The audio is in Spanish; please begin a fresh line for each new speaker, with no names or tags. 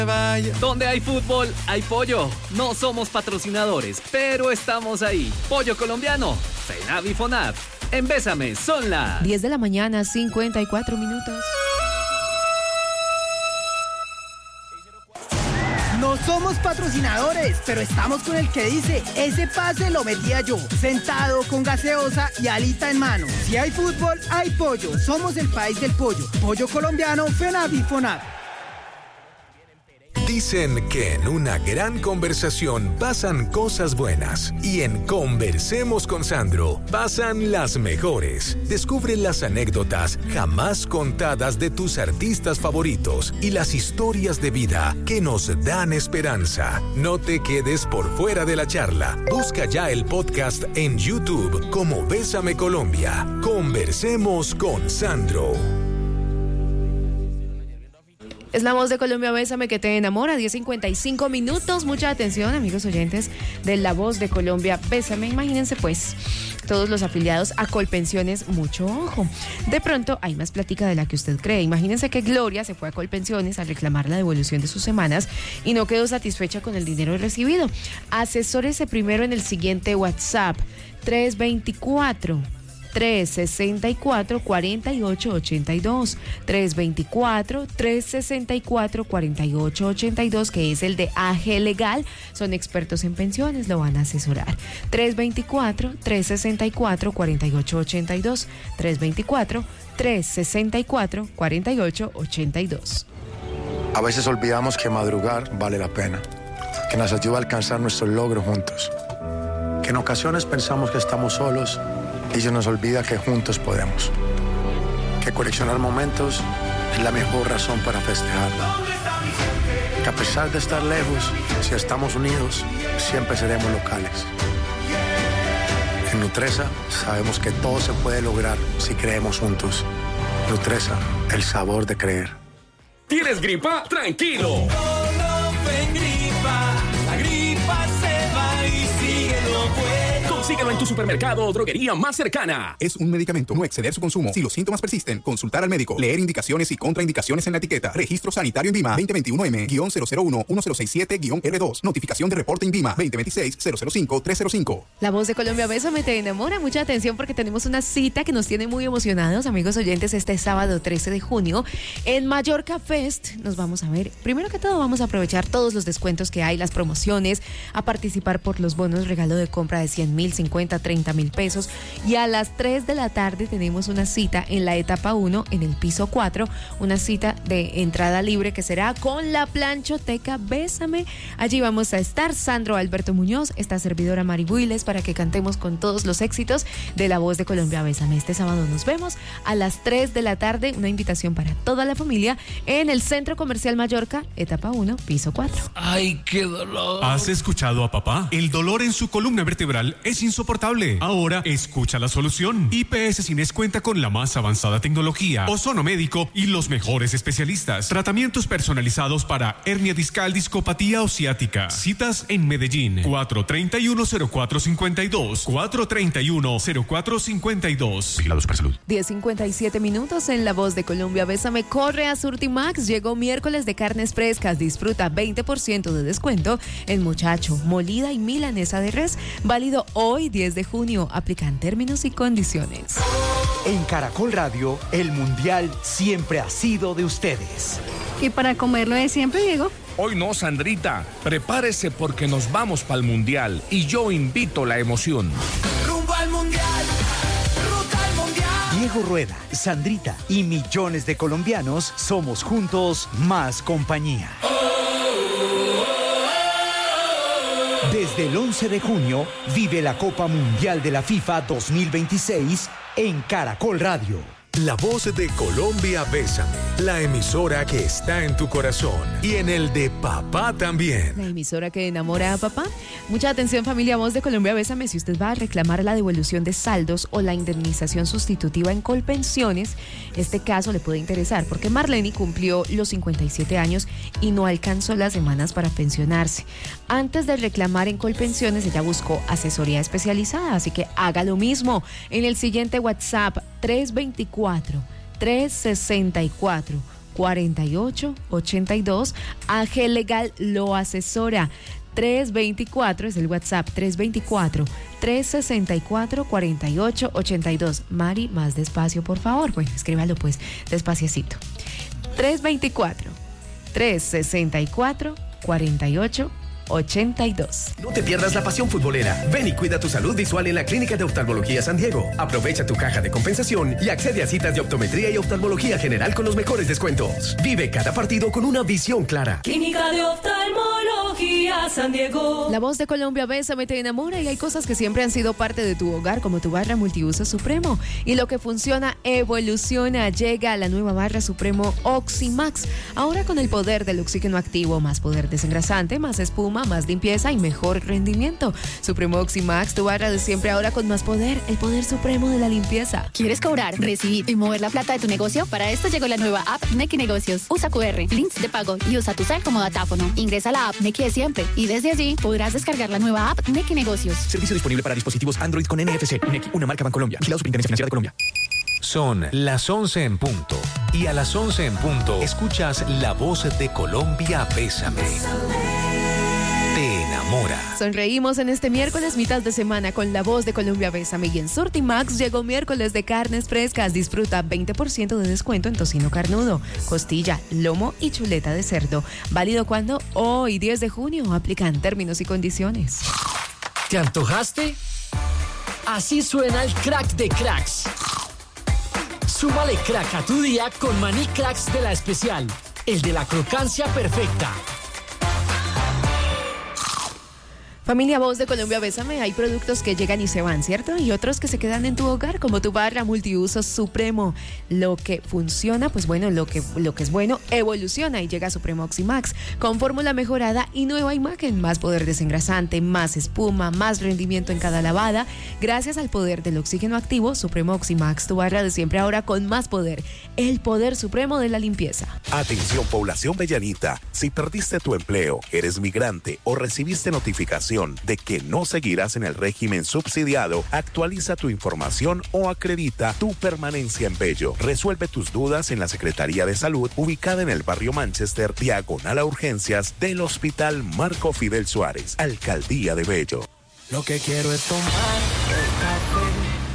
Donde hay fútbol, hay pollo. No somos patrocinadores, pero estamos ahí. Pollo colombiano, FENAV y FONAV. En Bésame son las
10 de la mañana, 54 minutos.
No somos patrocinadores, pero estamos con el que dice, ese pase lo metía yo, sentado con gaseosa y alita en mano. Si hay fútbol, hay pollo. Somos el país del pollo. Pollo colombiano, FENAV y FONAV.
Dicen que en una gran conversación pasan cosas buenas y en Conversemos con Sandro pasan las mejores. Descubre las anécdotas jamás contadas de tus artistas favoritos y las historias de vida que nos dan esperanza. No te quedes por fuera de la charla. Busca ya el podcast en YouTube como Bésame Colombia. Conversemos con Sandro.
Es la voz de Colombia, Bésame que te enamora, 10:55 minutos. Mucha atención, amigos oyentes de la voz de Colombia, Bésame. Imagínense pues, todos los afiliados a Colpensiones, mucho ojo. De pronto hay más plática de la que usted cree. Imagínense que Gloria se fue a Colpensiones a reclamar la devolución de sus semanas y no quedó satisfecha con el dinero recibido. Asesórese primero en el siguiente WhatsApp, 324-364-4882, 324-364-4882, que es el de AG Legal. Son expertos en pensiones, lo van a asesorar. 324-364-4882, 324-364-4882.
A veces olvidamos que madrugar vale la pena, que nos ayuda a alcanzar nuestros logros juntos, que en ocasiones pensamos que estamos solos y se nos olvida que juntos podemos. Que coleccionar momentos es la mejor razón para festejar. Que a pesar de estar lejos, si estamos unidos, siempre seremos locales. En Nutresa sabemos que todo se puede lograr si creemos juntos. Nutresa, el sabor de creer.
¿Tienes gripa? ¡Tranquilo!
La gripa se va y síguelo bueno.
Consíguelo en tu supermercado o droguería más cercana.
Es un medicamento, no exceder su consumo. Si los síntomas persisten, consultar al médico. Leer indicaciones y contraindicaciones en la etiqueta. Registro Sanitario INVIMA 2021M-001-1067-R2. Notificación de reporte INVIMA 2026-005-305.
La voz de Colombia, Bésame te enamora. Mucha atención porque tenemos una cita que nos tiene muy emocionados, amigos oyentes, este sábado 13 de junio en Mallorca Fest. Nos vamos a ver. Primero que todo, vamos a aprovechar todos los descuentos que hay, las promociones, a participar por los bonos regalo de compra de 100,000, 50, 30,000 pesos. Y a las 3 de la tarde tenemos una cita en la etapa 1, en el piso 4, una cita de entrada libre que será con la planchoteca Bésame. Allí vamos a estar Sandro Alberto Muñoz, esta servidora Mari Builes, para que cantemos con todos los éxitos de la voz de Colombia, Bésame. Este sábado nos vemos a las 3 de la tarde, una invitación para toda la familia en el Centro Comercial Mallorca, etapa 1, piso 4.
¡Ay, qué dolor!
¿Has escuchado a papá? El dolor en su columna vertebral es insoportable. Ahora escucha la solución. IPS Cines cuenta con la más avanzada tecnología, ozono médico y los mejores especialistas. Tratamientos personalizados para hernia discal, discopatía o ciática. Citas en Medellín, 431-0452, 431-0452. Vigilados para salud.
10:57 minutos en la voz de Colombia, Bésame. Corre a Surtimax. Llegó miércoles de carnes frescas. Disfruta 20% de descuento en muchacho, molida y milanesa de res. Válido hoy, 10 de junio. Aplican términos y condiciones.
En Caracol Radio, el Mundial siempre ha sido de ustedes.
¿Y para comerlo de siempre, Diego?
Hoy no, Sandrita. Prepárese porque nos vamos para el Mundial y yo invito la emoción.
Rumbo al Mundial, ruta al Mundial.
Diego Rueda, Sandrita y millones de colombianos somos juntos más compañía. Desde el 11 de junio, vive la Copa Mundial de la FIFA 2026 en Caracol Radio.
La voz de Colombia, Bésame, la emisora que está en tu corazón y en el de papá también.
La emisora que enamora a papá. Mucha atención, familia, voz de Colombia, Bésame. Si usted va a reclamar la devolución de saldos o la indemnización sustitutiva en Colpensiones, este caso le puede interesar porque Marlene cumplió los 57 años y no alcanzó las semanas para pensionarse. Antes de reclamar en Colpensiones, ella buscó asesoría especializada, así que haga lo mismo en el siguiente WhatsApp, 324-364-4882, 324-4882. AG Legal lo asesora. 324 es el WhatsApp, 324-364-4882. Mari, más despacio, por favor. Bueno, escríbalo pues despaciecito. 324-364-4882.
No te pierdas la pasión futbolera. Ven y cuida tu salud visual en la Clínica de Oftalmología San Diego. Aprovecha tu caja de compensación y accede a citas de optometría y oftalmología general con los mejores descuentos. Vive cada partido con una visión clara.
Clínica de Oftalmología San Diego.
La Voz de Colombia, Bésame, te enamora, y hay cosas que siempre han sido parte de tu hogar, como tu barra multiuso Supremo. Y lo que funciona evoluciona. Llega la nueva barra Supremo Oximax. Ahora con el poder del oxígeno activo, más poder desengrasante, más espuma, más limpieza y mejor rendimiento. Supremo Oximax, tu barra de siempre, ahora con más poder, el poder supremo de la limpieza.
¿Quieres cobrar, recibir y mover la plata de tu negocio? Para esto llegó la nueva app Nequi Negocios. Usa QR, links de pago y usa tu cel como datáfono. Ingresa a la app Nequi de siempre y desde allí podrás descargar la nueva app Nequi Negocios.
Servicio disponible para dispositivos Android con NFC. Nequi, una marca Bancolombia. Vigilado Superintendencia Financiera de Colombia.
Son las 11 en punto. Y a las 11 en punto escuchas La Voz de Colombia, Bésame. Te enamora.
Sonreímos en este miércoles mitad de semana con La Voz de Colombia, Bésame. Y en Surtimax llegó miércoles de carnes frescas. Disfruta 20% de descuento en tocino carnudo, costilla, lomo y chuleta de cerdo. ¿Válido cuándo? Hoy, 10 de junio. Aplican términos y condiciones.
¿Te antojaste? Así suena el crack de cracks. Súmale crack a tu día con maní cracks de La Especial, el de la crocancia perfecta.
Familia Voz de Colombia, Bésame, hay productos que llegan y se van, ¿cierto? Y otros que se quedan en tu hogar, como tu barra multiuso Supremo. Lo que funciona, pues bueno, lo que es bueno, evoluciona y llega a Supremo Oximax, con fórmula mejorada y nueva imagen, más poder desengrasante, más espuma, más rendimiento en cada lavada. Gracias al poder del oxígeno activo, Supremo Oximax, tu barra de siempre, ahora con más poder, el poder supremo de la limpieza.
Atención, población bellanita, si perdiste tu empleo, eres migrante o recibiste notificación de que no seguirás en el régimen subsidiado, actualiza tu información o acredita tu permanencia en Bello. Resuelve tus dudas en la Secretaría de Salud, ubicada en el barrio Manchester, diagonal a urgencias del Hospital Marco Fidel Suárez, Alcaldía de Bello.
Lo que quiero es tomar